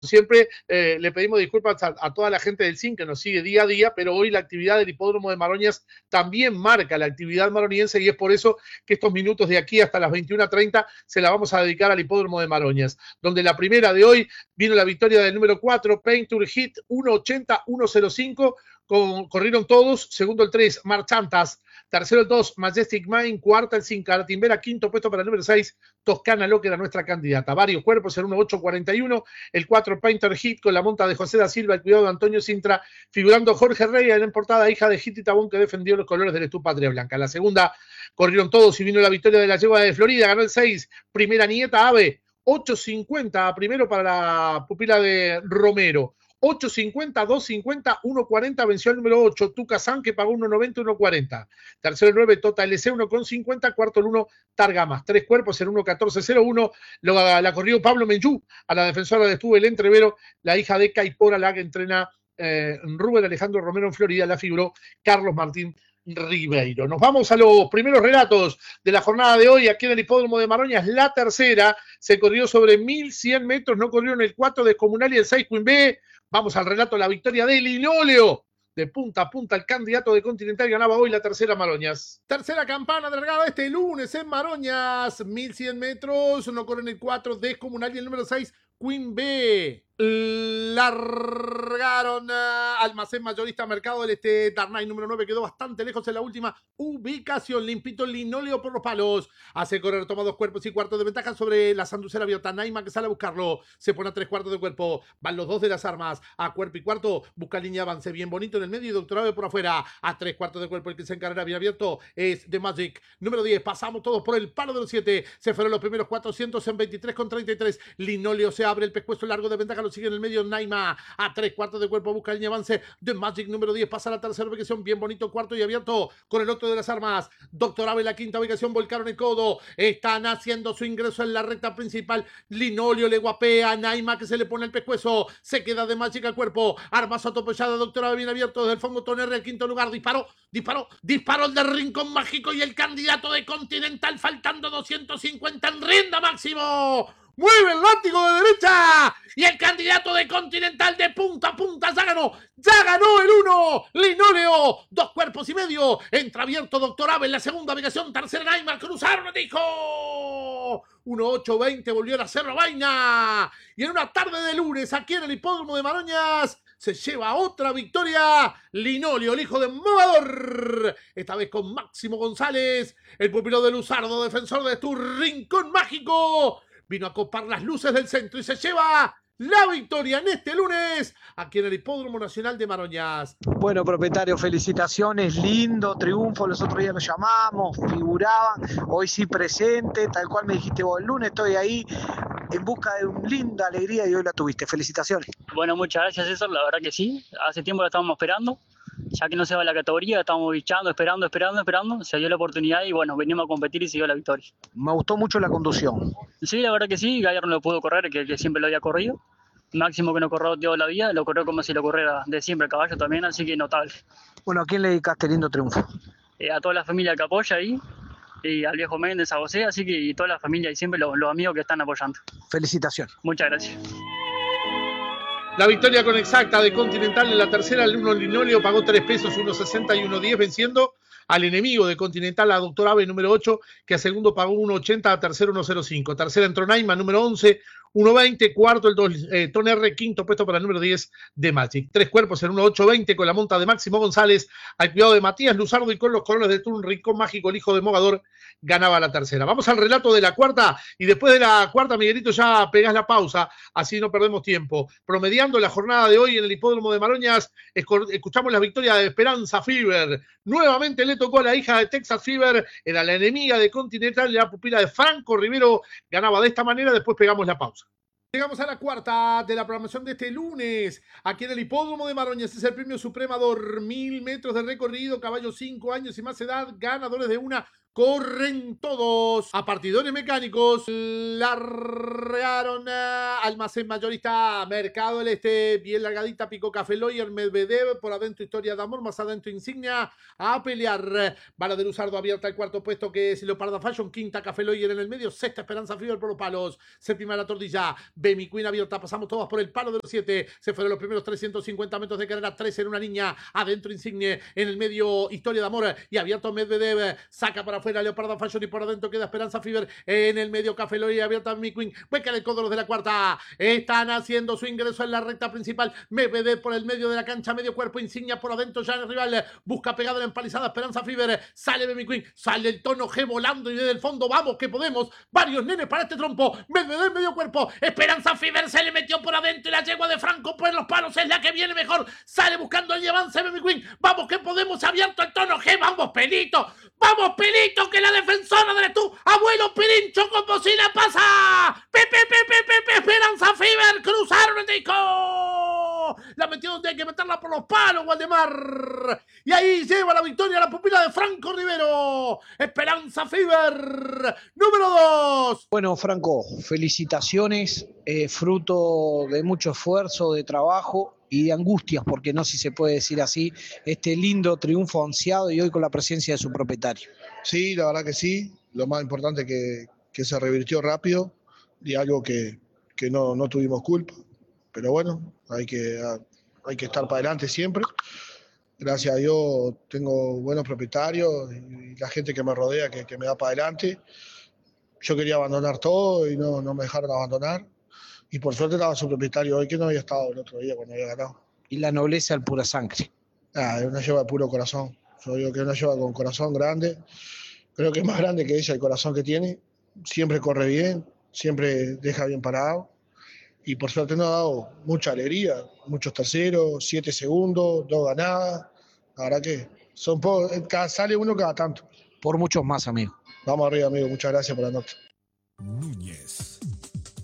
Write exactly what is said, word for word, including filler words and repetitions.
Siempre eh, le pedimos disculpas a, a, toda la gente del C I N que nos sigue día a día, pero hoy la actividad del Hipódromo de Maroñas también marca la actividad maroniense y es por eso que estos minutos de aquí hasta las veintiuna treinta se la vamos a dedicar al Hipódromo de Maroñas, donde la primera de hoy vino la victoria del número cuatro, Painter Hit, uno ochenta, uno cero cinco, con, corrieron todos, segundo el tres, Marchantas, tercero el dos, Majestic Mind, cuarta el cinco, Artimbera, quinto puesto para el número seis, Toscana Loca era nuestra candidata, varios cuerpos, el uno ocho cuarenta y uno, el cuatro Painter Hit con la monta de José da Silva, el cuidado de Antonio Sintra, figurando Jorge Rey en portada, hija de Hit y Tabón, que defendió los colores del Estú Patria Blanca. La segunda corrieron todos y vino la victoria de la yegua de Florida, ganó el seis, primera nieta Ave, ocho cincuenta, primero para la pupila de Romero, ocho cincuenta, dos cincuenta, uno cuarenta, venció el número ocho, Tuca San, que pagó uno noventa, uno cuarenta. Tercero el nueve, Tota L C, uno cincuenta, cuarto el uno, Targamas. Tres cuerpos, el uno catorce cero uno, la, la corrió Pablo Menjú, a la defensora de Estuve el Entrevero, la hija de Caipora, la que entrena eh, Rubén Alejandro Romero en Florida, la figuró Carlos Martín Ribeiro. Nos vamos a los primeros relatos de la jornada de hoy aquí en el Hipódromo de Maroñas. La tercera se corrió sobre mil cien metros, no corrieron el cuatro Descomunal y el seis Queen B. Vamos al relato de la victoria de Linóleo. De punta a punta, el candidato de Continental ganaba hoy la tercera Maroñas. Tercera campana de largada este lunes en Maroñas. mil cien metros, no corren el cuatro Descomunal y el número seis Queen B. Largaron uh, Almacén Mayorista Mercado del Este. Darnay número nueve quedó bastante lejos en la última ubicación. Limpito el Linóleo por los palos. Hace correr, toma dos cuerpos y cuartos de ventaja sobre la sanducera abierta. Naima que sale a buscarlo. Se pone a tres cuartos de cuerpo. Van los dos de las armas. A cuerpo y cuarto. Busca línea avance bien bonito en el medio y Doctorado por afuera. A tres cuartos de cuerpo. El que se encargará bien abierto es The Magic. Número diez. Pasamos todos por el palo de los siete. Se fueron los primeros cuatrocientos en veintitrés con treinta y tres. Linóleo se abre el pescuezo largo de ventaja. Lo sigue en el medio Naima. A tres cuartos de cuerpo busca línea avance. The Magic número diez pasa a la tercera ubicación. Bien bonito, cuarto y abierto con el otro de las armas. Doctor Ave la quinta ubicación. Volcaron el codo. Están haciendo su ingreso en la recta principal. Linóleo le guapea. Naima que se le pone el pescuezo. Se queda The Magic al cuerpo. Armas atropellada. Doctor Ave bien abierto desde el fondo. Tonerre al quinto lugar. Disparó. Disparó. Disparó el del Rincón Mágico y el candidato de Continental faltando doscientos cincuenta en rienda máximo. Mueve el látigo de derecha y el candidato de Continental de punta a punta ya ganó, ya ganó el uno, Linóleo, dos cuerpos y medio, entra abierto Doctor Ave en la segunda ubicación, tercera Neymar, cruzaron, dijo uno ocho veinte, volvió a hacer la vaina y en una tarde de lunes aquí en el Hipódromo de Maroñas se lleva otra victoria, Linóleo, el hijo de Movador, esta vez con Máximo González, el pupilo de Luzardo, defensor de tu Rincón Mágico. Vino a copar las luces del centro y se lleva la victoria en este lunes aquí en el Hipódromo Nacional de Maroñas. Bueno, propietario, felicitaciones, lindo triunfo, los otros días lo llamamos, figuraban, hoy sí presente, tal cual me dijiste vos, el lunes estoy ahí en busca de una linda alegría y hoy la tuviste, felicitaciones. Bueno, muchas gracias César, la verdad que sí, hace tiempo la estábamos esperando, ya que no se va la categoría, estábamos bichando, esperando, esperando, esperando, se dio la oportunidad y bueno, venimos a competir y se dio la victoria. Me gustó mucho la conducción. Sí, la verdad que sí, Gallardo no lo pudo correr, que, que siempre lo había corrido. Máximo que no corrió toda la vida, lo corrió como si lo corriera de siempre el caballo también, así que notable. Bueno, ¿a quién le dedicaste lindo triunfo? Eh, a toda la familia que apoya ahí, y al viejo Méndez, a José, así que y toda la familia y siempre los, los amigos que están apoyando. Felicitaciones. Muchas gracias. La victoria con exacta de Continental en la tercera, el uno Linóleo pagó tres pesos, uno sesenta y uno diez, venciendo al enemigo de Continental, la Doctor Ave número ocho, que a segundo pagó uno ochenta, a tercero uno cero cinco. Tercera entró Naima, número once, uno veinte, cuarto el dos, eh, Ton R, quinto puesto para el número diez de Magic. Tres cuerpos en uno ocho veinte con la monta de Máximo González, al cuidado de Matías Luzardo y con los colores de Turn Rincón Mágico, el hijo de Mogador, ganaba la tercera. Vamos al relato de la cuarta y después de la cuarta, Miguelito, ya pegás la pausa, así no perdemos tiempo. Promediando la jornada de hoy en el Hipódromo de Maroñas, escuchamos la victoria de Esperanza Fever. Nuevamente le tocó a la hija de Texas Fever, era la enemiga de Continental, la pupila de Franco Rivero, ganaba de esta manera, después pegamos la pausa. Llegamos a la cuarta de la programación de este lunes, aquí en el Hipódromo de Maroñas. Es el premio Supremador, mil metros de recorrido, caballos cinco años y más edad, ganadores de una Corren todos a partidores mecánicos. Largaron a Almacén Mayorista Mercado del Este. Bien largadita, Pico Café Loyer, Medvedev. Por adentro Historia de Amor, más adentro Insignia. A pelear. Bala de Luzardo abierta el cuarto puesto, que es Leoparda Fashion. Quinta Café Loyer en el medio. Sexta Esperanza Fever por los palos. Séptima La Tordilla. Bemi Queen abierta. Pasamos todas por el palo de los siete. Se fueron los primeros trescientos cincuenta metros de carrera. tres en una línea. Adentro Insignia. En el medio Historia de Amor. Y abierto Medvedev. Saca para afuera Leopardo Fashion y por adentro queda Esperanza Fever. En el medio Café Loyer abierta Mi Queen. Hueca del codo los de la cuarta. Están haciendo su ingreso en la recta principal. Medvedev por el medio de la cancha. Medio cuerpo. Insignia por adentro. Ya en el rival. Busca pegada en la empalizada Esperanza Fever. Sale Mi Queen. Sale el tono G volando y desde el fondo. Vamos que podemos. Varios nenes para este trompo. Medvedev medio cuerpo. Esperanza Fever se le metió por adentro y la yegua de Franco por los palos es la que viene mejor. Sale buscando el avance Mi Queen. Vamos que podemos. Abierto el tono G. Vamos Pelito. Vamos Pelito, que la defensora de tú, abuelo Pirincho con bocina pasa. Pepe, Pepe, Pepe, Esperanza Fever, cruzaron el disco. La metió donde hay que meterla por los palos, Waldemar. Y ahí lleva la victoria la pupila de Franco Rivero. Esperanza Fever, número dos. Bueno, Franco, felicitaciones, eh, fruto de mucho esfuerzo, de trabajo y de angustias, porque no sé si se puede decir así, este lindo triunfo ansiado y hoy con la presencia de su propietario. Sí, la verdad que sí. Lo más importante es que, que se revirtió rápido y algo que, que no, no tuvimos culpa. Pero bueno, hay que, hay que estar para adelante siempre. Gracias a Dios tengo buenos propietarios y la gente que me rodea que, que me da para adelante. Yo quería abandonar todo y no, no me dejaron abandonar. Y por suerte estaba su propietario hoy, que no había estado el otro día cuando había ganado. Y la nobleza al pura sangre. Ah, es una lleva de puro corazón. Yo digo que es una lleva con corazón grande. Creo que es más grande que ella el corazón que tiene. Siempre corre bien, siempre deja bien parado. Y por suerte nos ha dado mucha alegría. Muchos terceros, siete segundos, dos ganadas. La verdad que son po- cada, sale uno cada tanto. Por muchos más, amigo. Vamos arriba, amigo. Muchas gracias por la nota. Núñez.